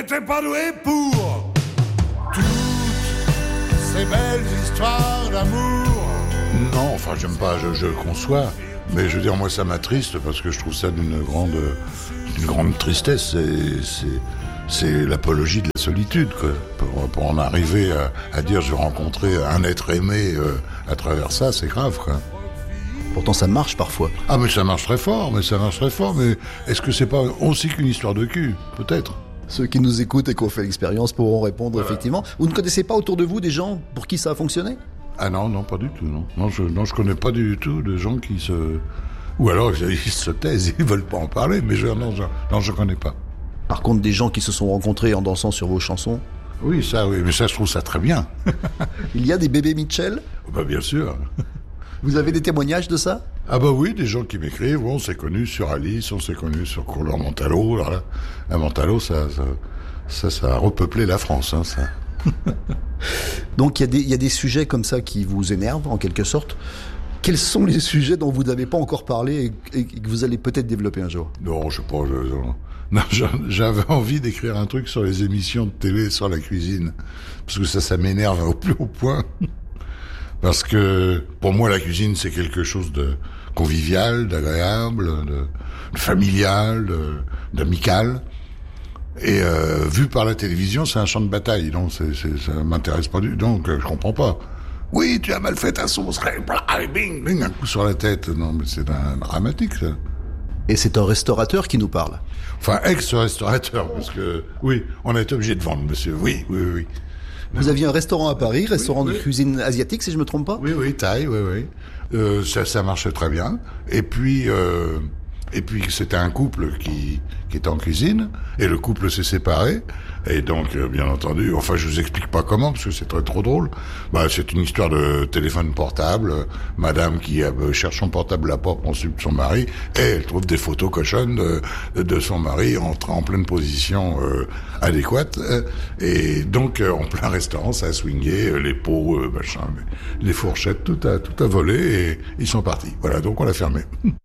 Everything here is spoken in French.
n'étais pas doué pour toutes ces belles histoires d'amour. Non, enfin, j'aime pas, je le conçois. Mais je veux dire, moi, ça m'attriste parce que je trouve ça d'une grande tristesse. C'est l'apologie de la solitude, quoi. Pour en arriver à dire j'ai rencontré un être aimé à travers ça, c'est grave, quoi. Pourtant, ça marche parfois. Ah, mais ça marche très fort, mais est-ce que c'est pas aussi qu'une histoire de cul? Peut-être. Ceux qui nous écoutent et qui ont fait l'expérience pourront répondre, effectivement. Vous ne connaissez pas autour de vous des gens pour qui ça a fonctionné? Ah non, pas du tout, non. Non, je connais pas du tout de gens qui se... Ou alors, ils se taisent, ils veulent pas en parler, mais je connais pas. Par contre, des gens qui se sont rencontrés en dansant sur vos chansons? Oui, mais ça, je trouve ça très bien. Il y a des bébés Mitchell? Bah, bien sûr. Vous avez des témoignages de ça? Ah bah oui, des gens qui m'écrivent, on s'est connus sur Alice, on s'est connus sur Couleur Montalo, alors là, à Montalo, ça a repeuplé la France, hein, ça. Donc il y a des sujets comme ça qui vous énervent, en quelque sorte. Quels sont les sujets dont vous n'avez pas encore parlé et que vous allez peut-être développer un jour? Non, je sais pas, non, j'avais envie d'écrire un truc sur les émissions de télé sur la cuisine, parce que ça m'énerve au plus haut point. Parce que, pour moi, la cuisine, c'est quelque chose de convivial, d'agréable, de familial, d'amical. Et vu par la télévision, c'est un champ de bataille. Donc, ça m'intéresse pas du tout. Donc, je comprends pas. Oui, tu as mal fait ta sauce. Bing, bing, un coup sur la tête. Non, mais c'est dramatique, ça. Et c'est un restaurateur qui nous parle. Enfin, ex-restaurateur, parce que, oui, on a été obligé de vendre, monsieur. Oui. Vous aviez un restaurant à Paris, restaurant de cuisine asiatique, si je me trompe pas? Oui, thaï, oui. Ça marchait très bien. Et puis c'était un couple qui était en cuisine, et le couple s'est séparé. Et donc, bien entendu, enfin, je vous explique pas comment, parce que c'est trop drôle. Bah, c'est une histoire de téléphone portable. Madame qui cherche son portable à pas consulte son mari, et elle trouve des photos cochonnes de son mari en pleine position adéquate. Et donc, en plein restaurant, ça a swingé, les pots, machin, les fourchettes, tout a volé, et ils sont partis. Voilà, donc on l'a fermé.